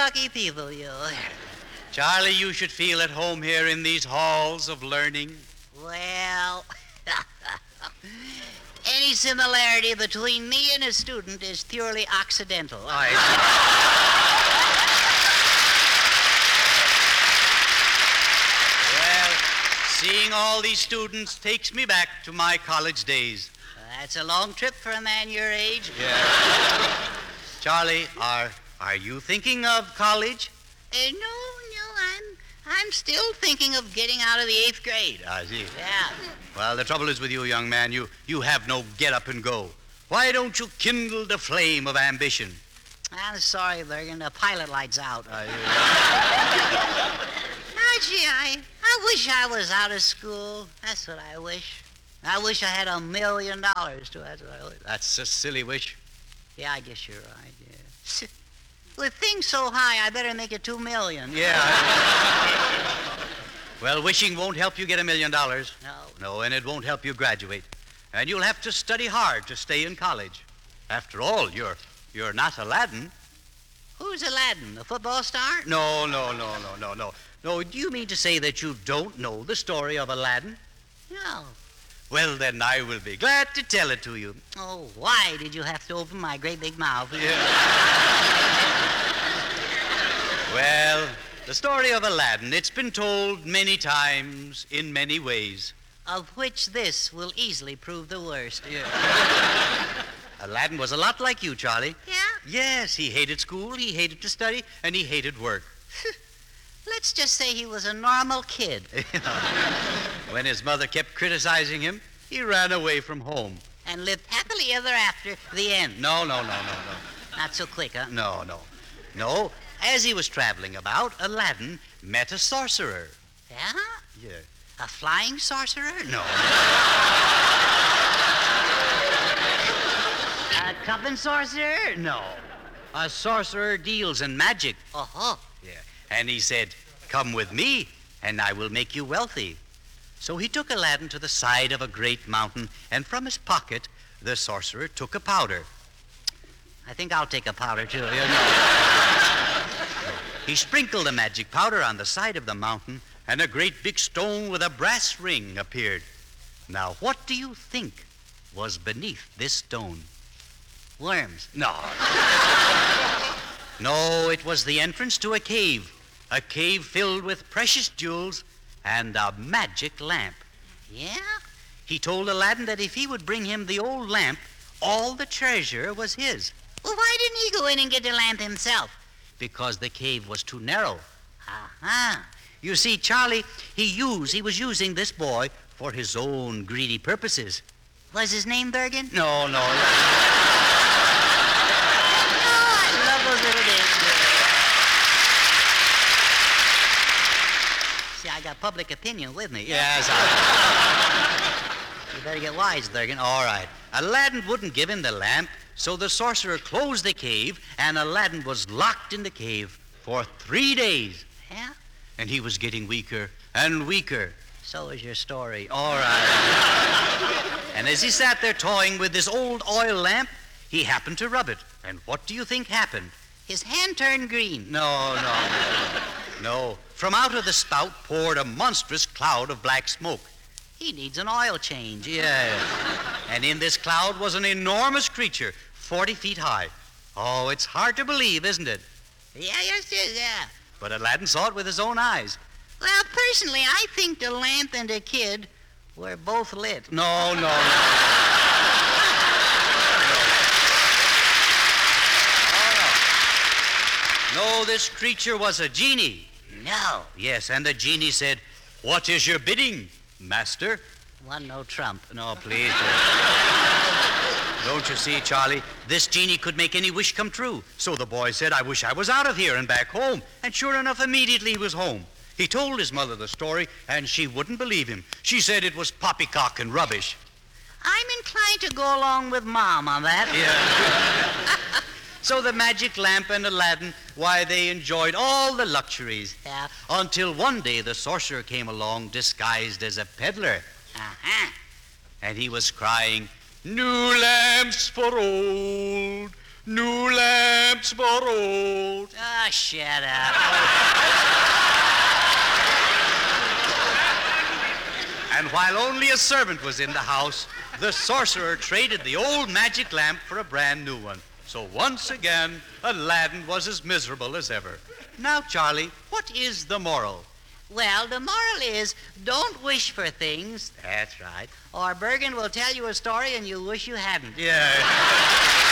lucky people, you. Charlie, you should feel at home here in these halls of learning. Well, any similarity between me and a student is purely accidental. Well, seeing all these students takes me back to my college days. That's a long trip for a man your age. Yeah. Charlie, are you thinking of college? No, I'm still thinking of getting out of the 8th grade. I see. Yeah. Well, the trouble is with you, young man, you have no get up and go. Why don't you kindle the flame of ambition? I'm sorry, Bergen. The pilot light's out. Gee, I wish I was out of school. That's what I wish. I wish I had $1 million, too. That's what I wish. That's a silly wish. Yeah, I guess you're right, yeah. With things so high, I better make it $2 million. Yeah. Well, wishing won't help you get $1 million. No. No, and it won't help you graduate. And you'll have to study hard to stay in college. After all, you're not Aladdin. Who's Aladdin, the football star? No. No, do you mean to say that you don't know the story of Aladdin? No. Well, then I will be glad to tell it to you. Oh, why did you have to open my great big mouth? Yeah. Well, the story of Aladdin, it's been told many times in many ways. Of which this will easily prove the worst. Yeah. Aladdin was a lot like you, Charlie. Yeah? Yes, he hated school, he hated to study, and he hated work. Let's just say he was a normal kid. When his mother kept criticizing him, he ran away from home. And lived happily ever after, the end. No. Not so quick, huh? No. As he was traveling about, Aladdin met a sorcerer. Yeah? Yeah. A flying sorcerer? No. A cupping sorcerer? No. A sorcerer deals in magic. Uh-huh. Yeah. And he said, "Come with me, and I will make you wealthy." So he took Aladdin to the side of a great mountain, and from his pocket, the sorcerer took a powder. I think I'll take a powder, too. He sprinkled the magic powder on the side of the mountain, and a great big stone with a brass ring appeared. Now, what do you think was beneath this stone? Worms. No. No, it was the entrance to a cave filled with precious jewels and a magic lamp. Yeah? He told Aladdin that if he would bring him the old lamp, all the treasure was his. Well, why didn't he go in and get the lamp himself? Because the cave was too narrow. Uh-huh. You see, Charlie, he was using this boy for his own greedy purposes. Was his name Bergen? No. Oh, I love those little days. See, I got public opinion with me. Yes, You better get wise, Bergen. All right. Aladdin wouldn't give him the lamp, so the sorcerer closed the cave, and Aladdin was locked in the cave for 3 days. Yeah? And he was getting weaker and weaker. So is your story. All right. And as he sat there toying with this old oil lamp, he happened to rub it. And what do you think happened? His hand turned green. No. From out of the spout poured a monstrous cloud of black smoke. He needs an oil change. Yeah. And in this cloud was an enormous creature, 40 feet high. Oh, it's hard to believe, isn't it? Yeah, yes, it is, yeah. But Aladdin saw it with his own eyes. Well, personally, I think the lamp and the kid were both lit. No. No, this creature was a genie. No. Yes, and the genie said, "What is your bidding, master?" No trump. No, please. Don't you see, Charlie? This genie could make any wish come true. So the boy said, "I wish I was out of here and back home." And sure enough, immediately he was home. He told his mother the story, and she wouldn't believe him. She said it was poppycock and rubbish. I'm inclined to go along with Mom on that. Yeah. So the magic lamp and Aladdin, why, they enjoyed all the luxuries. Yeah. Until one day the sorcerer came along disguised as a peddler. Uh-huh. And he was crying, "New lamps for old, new lamps lamp's borrowed. Oh, shut up. And while only a servant was in the house, the sorcerer traded the old magic lamp for a brand new one. So once again, Aladdin was as miserable as ever. Now, Charlie, what is the moral? Well, the moral is don't wish for things, That's right. or Bergen will tell you a story and you'll wish you hadn't. Yeah.